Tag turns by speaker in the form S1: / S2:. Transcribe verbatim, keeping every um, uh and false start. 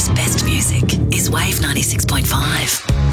S1: Australia's best music is Wave ninety-six point five.